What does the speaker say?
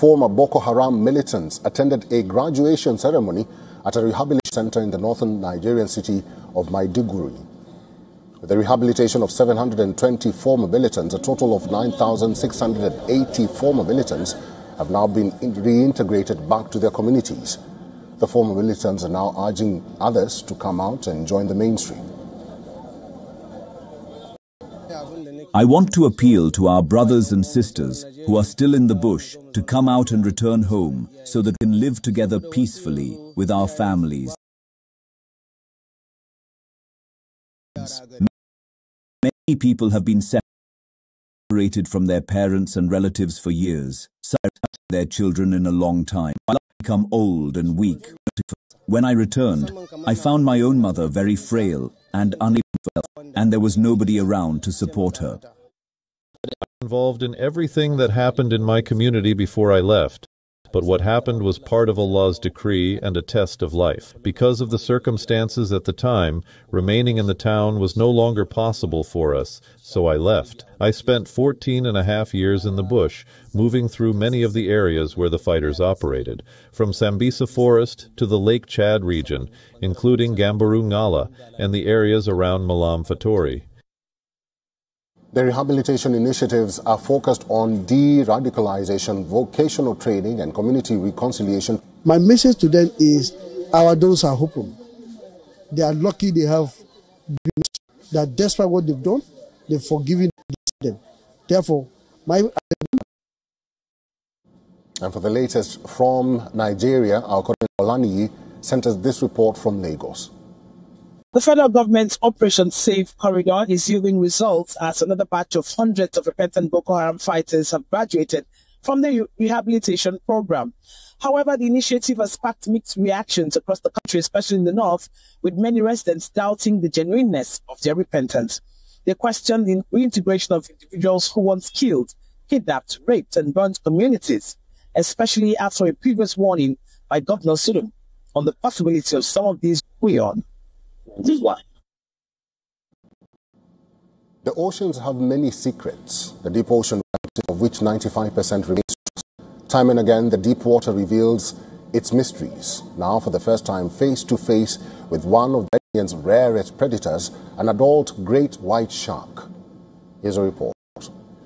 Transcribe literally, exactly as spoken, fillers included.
former Boko Haram militants attended a graduation ceremony at a rehabilitation center in the northern Nigerian city of Maiduguri. With the rehabilitation of seven hundred twenty former militants, a total of nine thousand six hundred eighty former militants have now been reintegrated back to their communities. The former militants are now urging others to come out and join the mainstream. I want to appeal to our brothers and sisters who are still in the bush to come out and return home so that we can live together peacefully with our families. Many people have been separated from their parents and relatives for years, separated their children in a long time. I become old and weak. When I returned, I found my own mother very frail and unable, and there was nobody around to support her. Involved in everything that happened in my community before I left. But what happened was part of Allah's decree and a test of life. Because of the circumstances at the time, remaining in the town was no longer possible for us, so I left. I spent fourteen and a half years in the bush, moving through many of the areas where the fighters operated, from Sambisa Forest to the Lake Chad region, including Gambaru Ngala and the areas around Malam Fatori. The rehabilitation initiatives are focused on de-radicalization, vocational training, and community reconciliation. My message to them is, our doors are open. They are lucky they have been, they are desperate what they've done, they've forgiven them. Therefore, my... And for the latest from Nigeria, our colleague Olaniyi sent us this report from Lagos. The federal government's Operation Safe Corridor is yielding results as another batch of hundreds of repentant Boko Haram fighters have graduated from the rehabilitation program. However, the initiative has sparked mixed reactions across the country, especially in the north, with many residents doubting the genuineness of their repentance. They question the reintegration of individuals who once killed, kidnapped, raped, and burnt communities, especially after a previous warning by Governor Sudum on the possibility of some of these going on. This is why. The oceans have many secrets, the deep ocean of which ninety-five percent remains. Time and again, the deep water reveals its mysteries. Now, for the first time, face to face with one of the ocean's rarest predators, an adult great white shark. Here's a report.